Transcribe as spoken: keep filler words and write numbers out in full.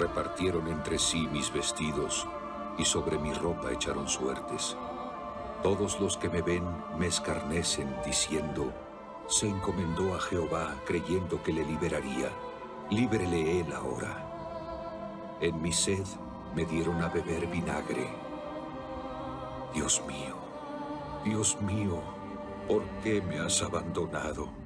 Repartieron entre sí mis vestidos, y sobre mi ropa echaron suertes. Todos los que me ven me escarnecen, diciendo: se encomendó a Jehová, creyendo que le liberaría. Líbrele él ahora. En mi sed me dieron a beber vinagre. Dios mío, Dios mío, ¿por qué me has abandonado?